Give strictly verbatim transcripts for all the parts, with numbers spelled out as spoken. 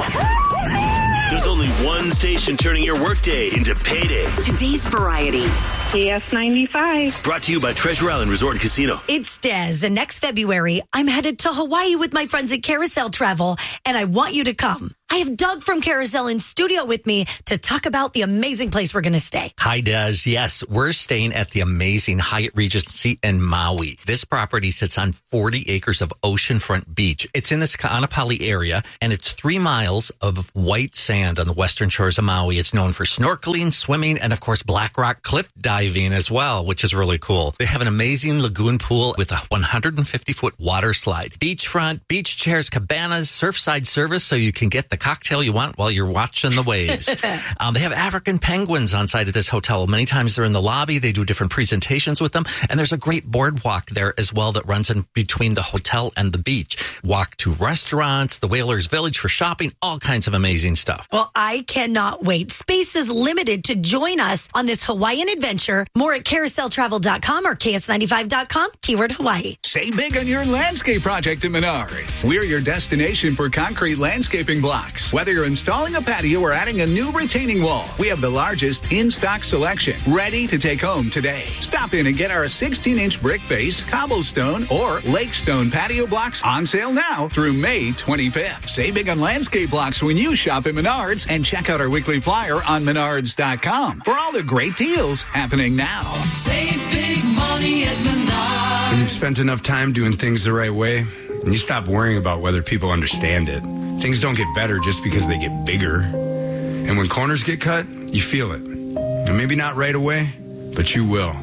There's only one station turning your workday into payday. Today's Variety. K S ninety-five. Brought to you by Treasure Island Resort and Casino. It's Des, and next February, I'm headed to Hawaii with my friends at Carousel Travel, and I want you to come. I have Doug from Carousel in studio with me to talk about the amazing place we're going to stay. Hi, Des. Yes, we're staying at the amazing Hyatt Regency in Maui. This property sits on forty acres of oceanfront beach. It's in this Ka'anapali area, and it's three miles of white sand on the western shores of Maui. It's known for snorkeling, swimming, and, of course, black rock cliff diving as well, which is really cool. They have an amazing lagoon pool with a one hundred fifty foot water slide. Beachfront, beach chairs, cabanas, surfside service so you can get the cocktail you want while you're watching the waves. um, they have African penguins on site at this hotel. Many times they're in the lobby. They do different presentations with them. And there's a great boardwalk there as well that runs in between the hotel and the beach. Walk to restaurants, the Whalers Village for shopping, all kinds of amazing stuff. Well, I cannot wait. Space is limited to join us on this Hawaiian adventure. More at carousel travel dot com or K S ninety-five dot com, keyword Hawaii. Save big on your landscape project at Menards. We're your destination for concrete landscaping blocks. Whether you're installing a patio or adding a new retaining wall, we have the largest in-stock selection ready to take home today. Stop in and get our sixteen inch brick face, cobblestone, or lake stone patio blocks on sale now through May twenty-fifth. Save big on landscape blocks when you shop at Menards, and check out our weekly flyer on menards dot com for all the great deals happening now. Save big money at Menards. When you've spent enough time doing things the right way, and you stop worrying about whether people understand it. Things don't get better just because they get bigger. And when corners get cut, you feel it. And maybe not right away, but you will.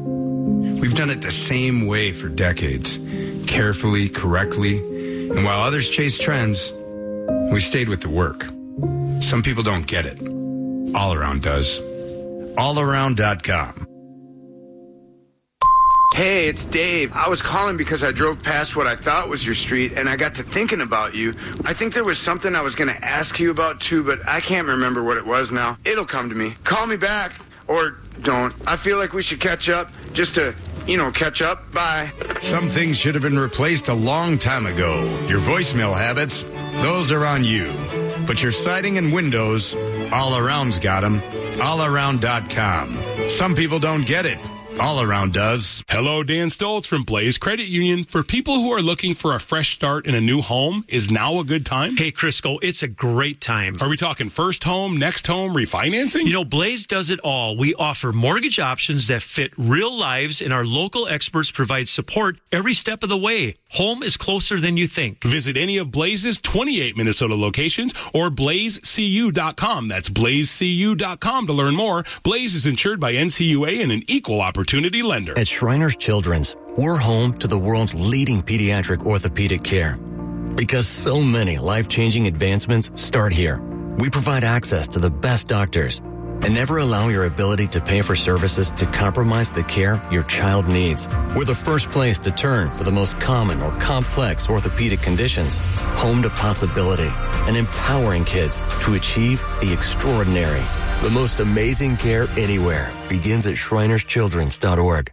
We've done it the same way for decades. Carefully, correctly. And while others chase trends, we stayed with the work. Some people don't get it. All Around does. all around dot com. Hey, it's Dave. I was calling because I drove past what I thought was your street, and I got to thinking about you. I think there was something I was going to ask you about, too, but I can't remember what it was now. It'll come to me. Call me back, or don't. I feel like we should catch up, just to, you know, catch up. Bye. Some things should have been replaced a long time ago. Your voicemail habits, those are on you. But your siding and windows, All Around's got them. all around dot com. Some people don't get it. All Around does. Hello, Dan Stoltz from Blaze Credit Union. For people who are looking for a fresh start in a new home, is now a good time? Hey, Crisco, it's a great time. Are we talking first home, next home, refinancing? You know, Blaze does it all. We offer mortgage options that fit real lives, and our local experts provide support every step of the way. Home is closer than you think. Visit any of Blaze's twenty-eight Minnesota locations or blaze c u dot com. That's blaze c u dot com to learn more. Blaze is insured by N C U A and an equal opportunity lender. At Shriners Children's, we're home to the world's leading pediatric orthopedic care. Because so many life-changing advancements start here. We provide access to the best doctors and never allow your ability to pay for services to compromise the care your child needs. We're the first place to turn for the most common or complex orthopedic conditions. Home to possibility and empowering kids to achieve the extraordinary. The most amazing care anywhere begins at shriners children's dot org.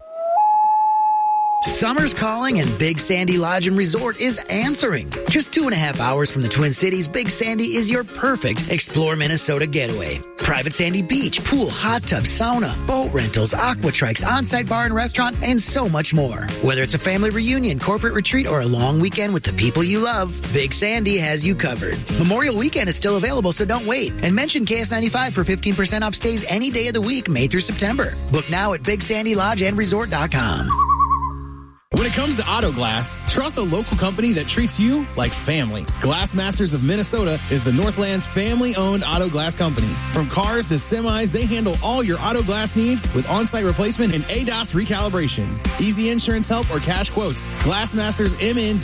Summer's calling and Big Sandy Lodge and Resort is answering. Just two and a half hours from the Twin Cities, Big Sandy is your perfect Explore Minnesota getaway. Private sandy beach, pool, hot tub, sauna, boat rentals, aqua trikes, on-site bar and restaurant, and so much more. Whether it's a family reunion, corporate retreat, or a long weekend with the people you love, Big Sandy has you covered. Memorial Weekend is still available, so don't wait. And mention K S ninety-five for fifteen percent off stays any day of the week, May through September. Book now at big sandy lodge and resort dot com. When it comes to auto glass, trust a local company that treats you like family. Glass Masters of Minnesota is the Northland's family-owned auto glass company. From cars to semis, they handle all your auto glass needs with on-site replacement and A D A S recalibration. Easy insurance help or cash quotes. Glass Masters M N